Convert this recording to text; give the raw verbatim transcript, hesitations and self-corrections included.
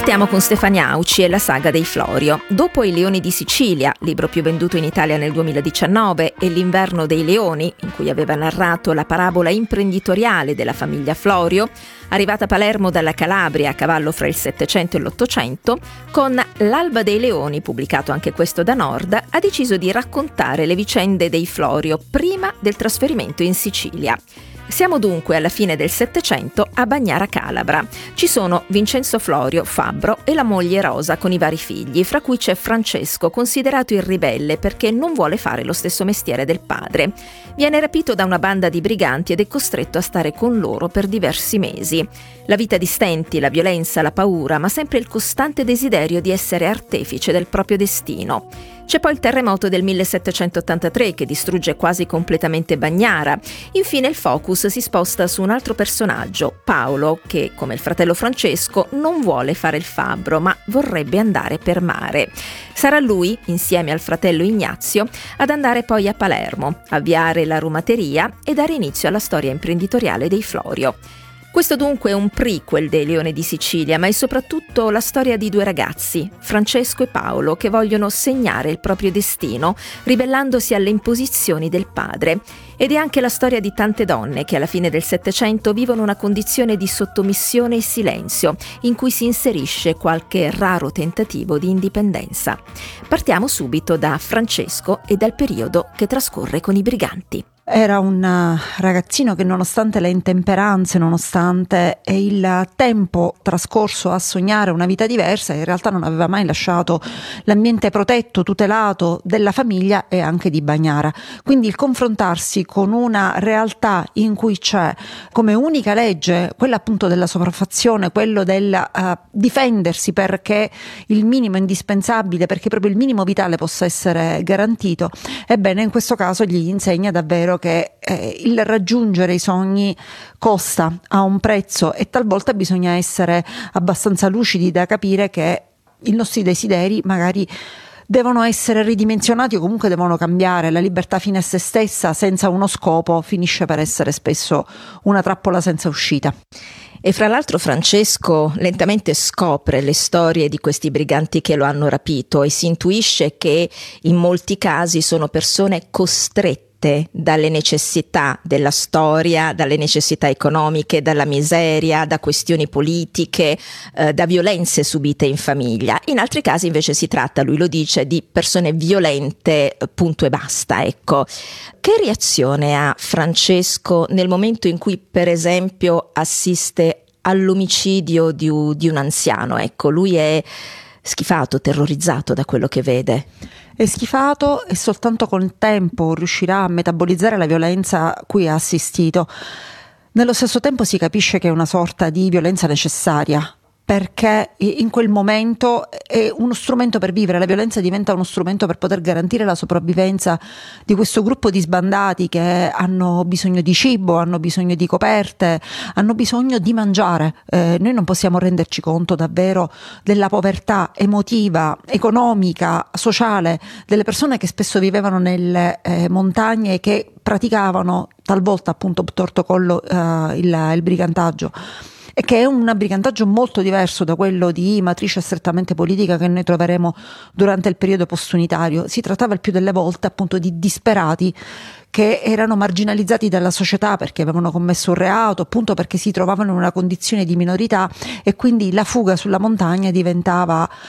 Partiamo con Stefania Auci e la saga dei Florio. Dopo I Leoni di Sicilia, libro più venduto in Italia nel duemiladiciannove, e L'Inverno dei Leoni, in cui aveva narrato la parabola imprenditoriale della famiglia Florio, arrivata a Palermo dalla Calabria a cavallo fra il Settecento e l'Ottocento, con L'Alba dei Leoni, pubblicato anche questo da Nord, ha deciso di raccontare le vicende dei Florio prima del trasferimento in Sicilia. Siamo dunque alla fine del Settecento a Bagnara Calabra. Ci sono Vincenzo Florio, fabbro, e la moglie Rosa con i vari figli, fra cui c'è Francesco, considerato il ribelle perché non vuole fare lo stesso mestiere del padre. Viene rapito da una banda di briganti ed è costretto a stare con loro per diversi mesi. La vita di stenti, la violenza, la paura, ma sempre il costante desiderio di essere artefice del proprio destino. C'è poi il terremoto del millesettecentottantatré che distrugge quasi completamente Bagnara. Infine il focus si sposta su un altro personaggio, Paolo, che, come il fratello Francesco, non vuole fare il fabbro, ma vorrebbe andare per mare. Sarà lui, insieme al fratello Ignazio, ad andare poi a Palermo, avviare la rumateria e dare inizio alla storia imprenditoriale dei Florio. Questo dunque è un prequel dei Leoni di Sicilia, ma è soprattutto la storia di due ragazzi, Francesco e Paolo, che vogliono segnare il proprio destino, ribellandosi alle imposizioni del padre. Ed è anche la storia di tante donne che alla fine del Settecento vivono una condizione di sottomissione e silenzio, in cui si inserisce qualche raro tentativo di indipendenza. Partiamo subito da Francesco e dal periodo che trascorre con i briganti. Era un ragazzino che, nonostante le intemperanze, nonostante il tempo trascorso a sognare una vita diversa, in realtà non aveva mai lasciato l'ambiente protetto, tutelato della famiglia e anche di Bagnara. Quindi il confrontarsi con una realtà in cui c'è come unica legge quella appunto della sopraffazione, quello del uh, difendersi perché il minimo indispensabile, perché proprio il minimo vitale possa essere garantito, ebbene in questo caso gli insegna davvero che eh, il raggiungere i sogni costa, ha un prezzo e talvolta bisogna essere abbastanza lucidi da capire che i nostri desideri magari devono essere ridimensionati o comunque devono cambiare. La libertà fine a se stessa senza uno scopo finisce per essere spesso una trappola senza uscita. E fra l'altro Francesco lentamente scopre le storie di questi briganti che lo hanno rapito e si intuisce che in molti casi sono persone costrette dalle necessità della storia, dalle necessità economiche, dalla miseria, da questioni politiche, eh, da violenze subite in famiglia. In altri casi invece si tratta, lui lo dice, di persone violente, punto e basta, ecco. Che reazione ha Francesco nel momento in cui, per esempio, assiste all'omicidio di un, di un anziano? Ecco, lui è schifato, terrorizzato da quello che vede. È schifato e soltanto col tempo riuscirà a metabolizzare la violenza a cui ha assistito. Nello stesso tempo si capisce che è una sorta di violenza necessaria, perché in quel momento è uno strumento per vivere. La violenza diventa uno strumento per poter garantire la sopravvivenza di questo gruppo di sbandati che hanno bisogno di cibo, hanno bisogno di coperte, hanno bisogno di mangiare. Eh, noi non possiamo renderci conto davvero della povertà emotiva, economica, sociale delle persone che spesso vivevano nelle eh, montagne e che praticavano talvolta appunto torto collo eh, il, il brigantaggio. E che è un brigantaggio molto diverso da quello di matrice strettamente politica che noi troveremo durante il periodo postunitario. Si trattava il più delle volte appunto di disperati che erano marginalizzati dalla società perché avevano commesso un reato, appunto perché si trovavano in una condizione di minorità, e quindi la fuga sulla montagna diventava